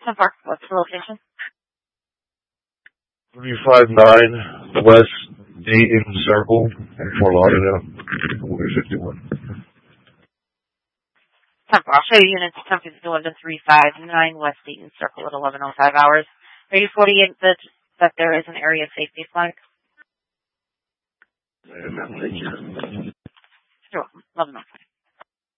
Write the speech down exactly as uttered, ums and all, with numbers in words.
Park, what's the location? three five nine West Dayton Circle in Fort Lauderdale. fifty-one. ten four, I'll show you units ten fifty-one to three five nine West Dayton Circle at eleven oh five hours. Are you forty-eight that, that there is an area safety flag? Thank you. You're welcome. eleven oh five.